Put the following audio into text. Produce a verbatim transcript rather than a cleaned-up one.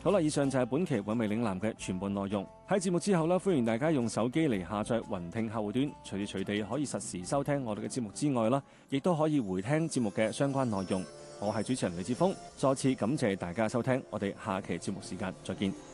好啦，以上就係本期韻味嶺南嘅全部內容。喺節目之後呢，歡迎大家用手機嚟下載雲聽客戶端，隨時隨地可以實時收聽我哋嘅節目之外啦，亦都可以回聽節目嘅相關內容。我係主持人李志峰，再次感謝大家收聽，我哋下期節目時間再見。